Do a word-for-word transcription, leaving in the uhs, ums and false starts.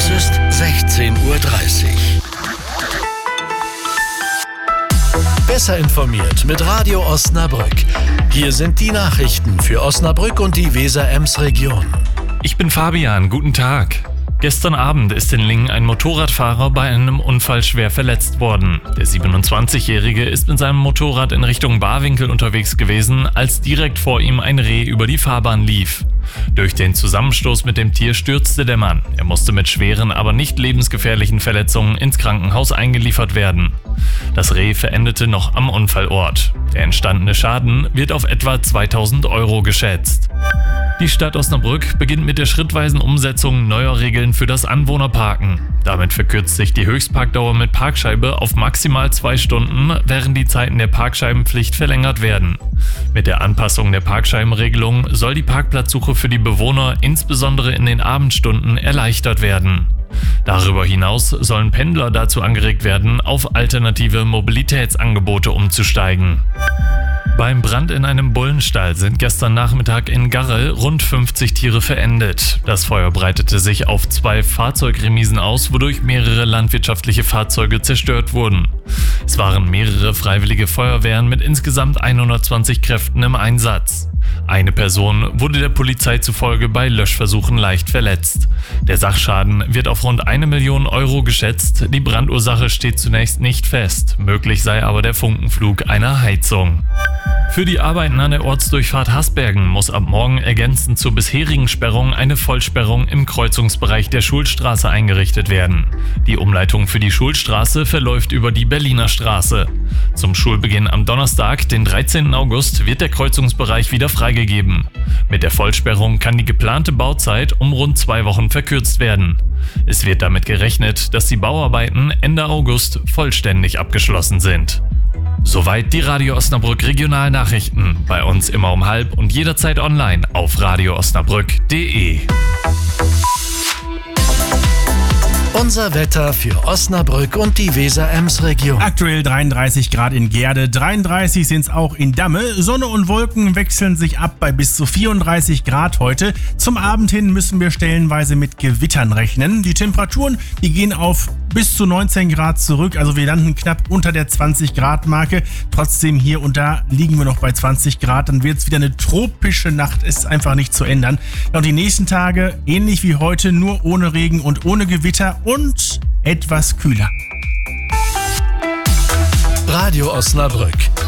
Es ist sechzehn Uhr dreißig. Besser informiert mit Radio Osnabrück. Hier sind die Nachrichten für Osnabrück und die Weser-Ems-Region. Ich bin Fabian, guten Tag. Gestern Abend ist in Lingen ein Motorradfahrer bei einem Unfall schwer verletzt worden. Der siebenundzwanzigjährige ist mit seinem Motorrad in Richtung Barwinkel unterwegs gewesen, als direkt vor ihm ein Reh über die Fahrbahn lief. Durch den Zusammenstoß mit dem Tier stürzte der Mann. Er musste mit schweren, aber nicht lebensgefährlichen Verletzungen ins Krankenhaus eingeliefert werden. Das Reh verendete noch am Unfallort. Der entstandene Schaden wird auf etwa zweitausend Euro geschätzt. Die Stadt Osnabrück beginnt mit der schrittweisen Umsetzung neuer Regeln für das Anwohnerparken. Damit verkürzt sich die Höchstparkdauer mit Parkscheibe auf maximal zwei Stunden, während die Zeiten der Parkscheibenpflicht verlängert werden. Mit der Anpassung der Parkscheibenregelung soll die Parkplatzsuche für die Bewohner insbesondere in den Abendstunden erleichtert werden. Darüber hinaus sollen Pendler dazu angeregt werden, auf alternative Mobilitätsangebote umzusteigen. Beim Brand in einem Bullenstall sind gestern Nachmittag in Garrel rund fünfzig Tiere verendet. Das Feuer breitete sich auf zwei Fahrzeugremisen aus, wodurch mehrere landwirtschaftliche Fahrzeuge zerstört wurden. Es waren mehrere freiwillige Feuerwehren mit insgesamt hundertzwanzig Kräften im Einsatz. Eine Person wurde der Polizei zufolge bei Löschversuchen leicht verletzt. Der Sachschaden wird auf rund eine Million Euro geschätzt. Die Brandursache steht zunächst nicht fest. Möglich sei aber der Funkenflug einer Heizung. Für die Arbeiten an der Ortsdurchfahrt Hasbergen muss ab morgen ergänzend zur bisherigen Sperrung eine Vollsperrung im Kreuzungsbereich der Schulstraße eingerichtet werden. Die Umleitung für die Schulstraße verläuft über die Berliner Straße. Zum Schulbeginn am Donnerstag, den dreizehnten August, wird der Kreuzungsbereich wieder freigegeben. Mit der Vollsperrung kann die geplante Bauzeit um rund zwei Wochen verkürzt werden. Es wird damit gerechnet, dass die Bauarbeiten Ende August vollständig abgeschlossen sind. Soweit die Radio Osnabrück Regionalnachrichten. Bei uns immer um halb und jederzeit online auf radio osnabrück punkt de. Unser Wetter für Osnabrück und die Weser-Ems-Region. Aktuell dreiunddreißig Grad in Gerde, dreiunddreißig sind es auch in Damme. Sonne und Wolken wechseln sich ab bei bis zu vierunddreißig Grad heute. Zum Abend hin müssen wir stellenweise mit Gewittern rechnen. Die Temperaturen, die gehen auf bis zu neunzehn Grad zurück, also wir landen knapp unter der zwanzig Grad Marke. Trotzdem hier und da liegen wir noch bei zwanzig Grad. Dann wird es wieder eine tropische Nacht, ist einfach nicht zu ändern. Und die nächsten Tage ähnlich wie heute, nur ohne Regen und ohne Gewitter und etwas kühler. Radio Osnabrück.